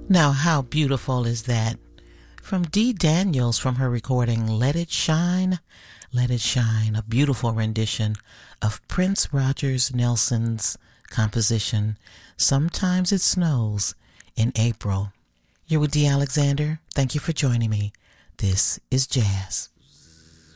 Now, how beautiful is that? From Dee Daniels from her recording Let It Shine, Let It Shine, a beautiful rendition of Prince Rogers Nelson's composition, Sometimes It Snows in April. You're with Dee Alexander. Thank you for joining me. This is Jazz.